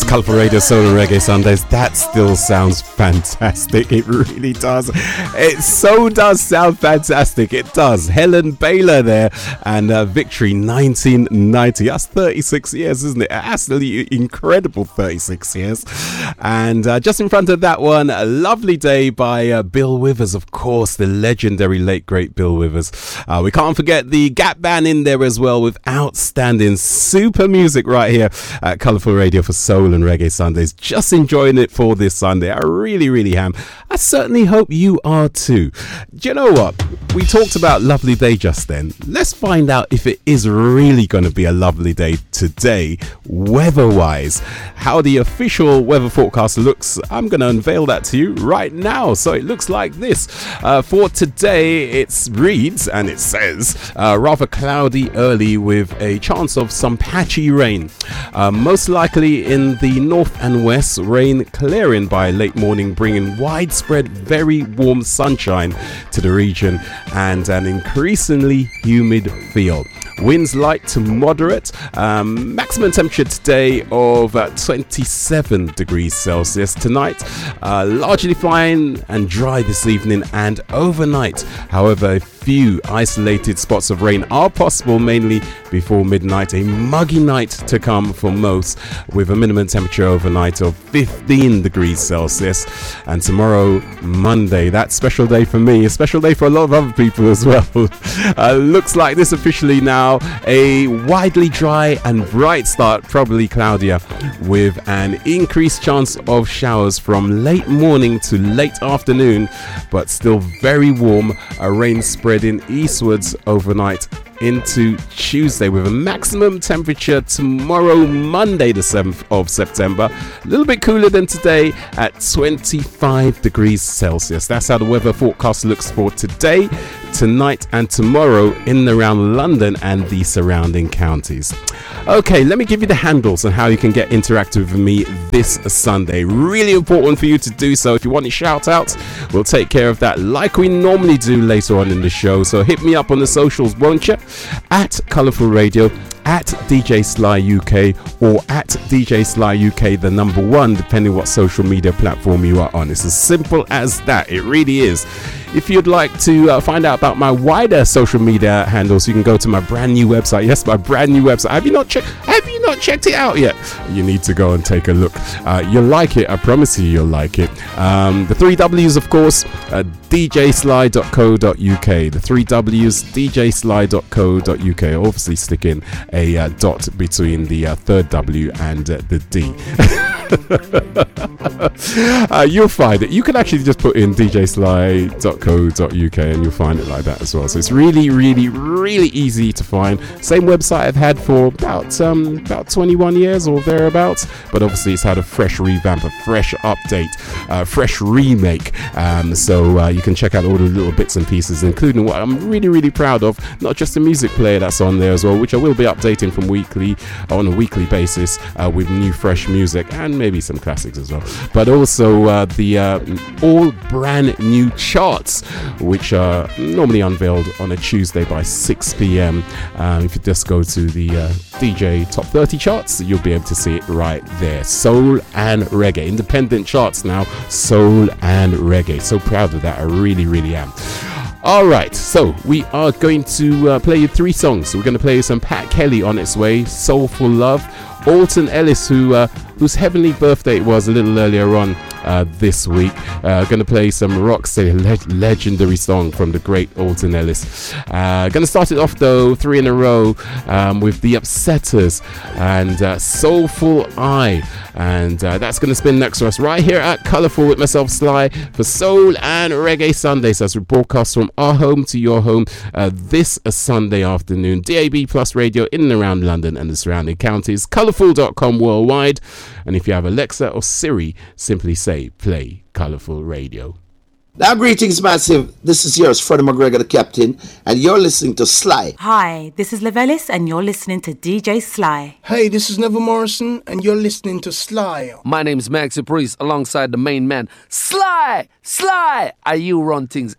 Colourful Radio Soul and Reggae Sundays. That still sounds fantastic. It really does. It so does sound fantastic. It does. Helen Baylor there and Victory 1990. That's 36 years, isn't it? Absolutely incredible 36 years. And just in front of that one, A Lovely Day by Bill Withers, of course, the legendary late great Bill Withers. We can't forget the Gap Band in there as well with outstanding super music right here at Colourful Radio for Soul and Reggae Sundays. Just enjoying it for this Sunday. I really am. I certainly hope you are too. Do you know what? We talked about lovely day just then. Let's find out if it is really going to be a lovely day today, weather-wise. How the official weather forecast looks, I'm going to unveil that to you right now. So it looks like this. For today, it reads and it says rather cloudy early with a chance of some patchy rain. Most likely in the north and west, rain clearing by late morning, bringing widespread very warm sunshine to the region and an increasingly humid feel. Winds light to moderate, maximum temperature today of 27 degrees Celsius. Tonight, largely fine and dry this evening and overnight. However, a few isolated spots of rain are possible, mainly before midnight. A muggy night to come for most, with a minimum temperature overnight of 15 degrees Celsius. And tomorrow, Monday, that special day for me, a special day for a lot of other people as well. Looks like this officially now. A widely dry and bright start, probably cloudier, with an increased chance of showers from late morning to late afternoon, but still very warm. A rain spreading eastwards overnight into Tuesday, with a maximum temperature tomorrow, Monday the 7th of September, a little bit cooler than today at 25 degrees Celsius. That's how the weather forecast looks for today, tonight and tomorrow in and around London and the surrounding counties. Okay, let me give you the handles on how you can get interactive with me this Sunday. Really important for you to do so. If you want a shout out, we'll take care of that like we normally do later on in the show. So hit me up on the socials, won't you? At Colourful Radio, at DJ Sly UK, or at DJ Sly UK, the number one, depending what social media platform you are on. It's as simple as that. It really is. If you'd like to find out about my wider social media handles, you can go to my brand new website. Yes, my brand new website. Have you not checked it out yet? You need to go and take a look. You'll like it. I promise you'll like it. The 3 W's, of course, djsly.co.uk. The 3 W's, djsly.co.uk. Obviously, stick in a dot between the third W and the D. You'll find it. You can actually just put in djsly.co.uk and you'll find it like that as well. So it's really easy to find. Same website I've had for about 21 years or thereabouts, but obviously it's had a fresh revamp, a fresh update, a fresh remake. So you can check out all the little bits and pieces, including what I'm really proud of, not just the music player that's on there as well, which I will be updating on a weekly basis with new fresh music and maybe some classics as well, but also the all brand new charts, which are normally unveiled on a Tuesday by 6 p.m. If you just go to the DJ Top 30 charts, you'll be able to see it right there. Soul and reggae, independent charts now, soul and reggae. So proud of that, I really am. Alright, so we are going to play you 3 songs. We're going to play you some Pat Kelly, On Its Way, Soulful Love, Alton Ellis, whose heavenly birthday it was a little earlier on this week. Going to play some Rocksteady, legendary song from the great Alton Ellis. Going to start it off though, 3 in a row, with The Upsetters and Soulful Eye. And that's going to spin next for us right here at Colourful with myself, Sly, for Soul and Reggae Sundays, as we broadcast from our home to your home this Sunday afternoon. DAB Plus Radio in and around London and the surrounding counties. Colourful.com worldwide. And if you have Alexa or Siri, simply say play Colourful Radio. Now, greetings, massive. This is yours, Freddie McGregor, the captain, and you're listening to Sly. Hi, this is Levelis, and you're listening to DJ Sly. Hey, this is Neville Morrison, and you're listening to Sly. My name's Maxi Priest, alongside the main man, Sly. Sly, are you run things